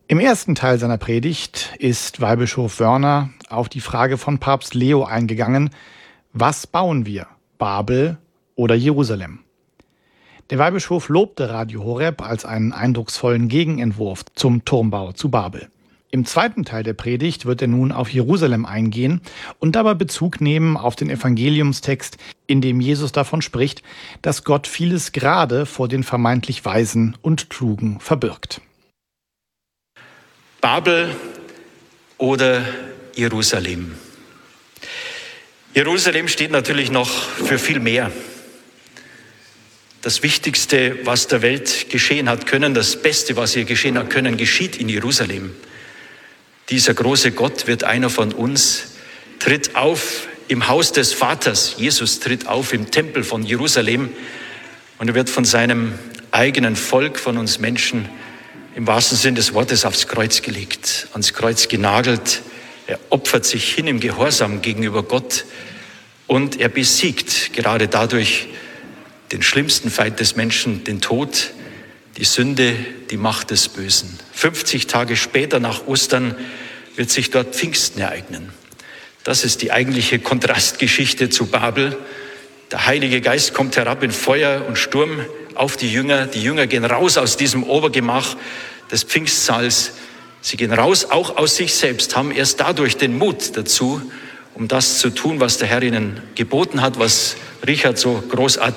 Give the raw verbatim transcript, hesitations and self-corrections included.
Im ersten Teil seiner Predigt ist Weihbischof Wörner auf die Frage von Papst Leo eingegangen: Was bauen wir, Babel oder Jerusalem? Der Weihbischof lobte Radio Horeb als einen eindrucksvollen Gegenentwurf zum Turmbau zu Babel. Im zweiten Teil der Predigt wird er nun auf Jerusalem eingehen und dabei Bezug nehmen auf den Evangeliumstext, in dem Jesus davon spricht, dass Gott vieles gerade vor den vermeintlich Weisen und Klugen verbirgt. Babel oder Jerusalem? Jerusalem steht natürlich noch für viel mehr. Das Wichtigste, was der Welt geschehen hat können, das Beste, was ihr geschehen hat können, geschieht in Jerusalem. Dieser große Gott wird einer von uns, tritt auf im Haus des Vaters. Jesus tritt auf im Tempel von Jerusalem und er wird von seinem eigenen Volk, von uns Menschen, im wahrsten Sinn des Wortes aufs Kreuz gelegt, ans Kreuz genagelt. Er opfert sich hin im Gehorsam gegenüber Gott und er besiegt gerade dadurch den schlimmsten Feind des Menschen, den Tod, die Sünde, die Macht des Bösen. fünfzig Tage später nach Ostern wird sich dort Pfingsten ereignen. Das ist die eigentliche Kontrastgeschichte zu Babel. Der Heilige Geist kommt herab in Feuer und Sturm auf die Jünger. Die Jünger gehen raus aus diesem Obergemach des Pfingstsaals. Sie gehen raus auch aus sich selbst, haben erst dadurch den Mut dazu, um das zu tun, was der Herr ihnen geboten hat, was Richard so großartig